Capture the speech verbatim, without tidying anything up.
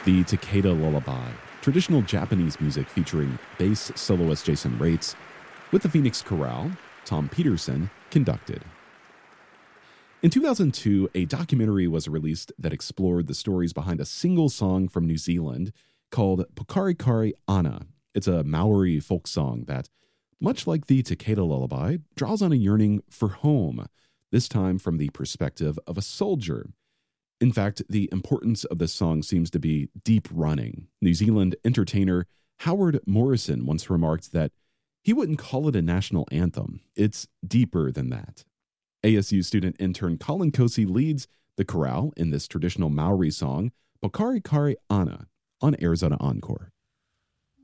The Takeda Lullaby, traditional Japanese music featuring bass soloist Jason Raitz, with the Phoenix Chorale, Tom Peterson conducted. In two thousand two, a documentary was released that explored the stories behind a single song from New Zealand called Pokari Kari Ana. It's a Maori folk song that, much like the Takeda Lullaby, draws on a yearning for home, this time from the perspective of a soldier. In fact, the importance of this song seems to be deep running. New Zealand entertainer Howard Morrison once remarked that he wouldn't call it a national anthem. It's deeper than that. A S U student intern Colin Kosi leads the chorale in this traditional Maori song, Pokari Kari Ana, on Arizona Encore.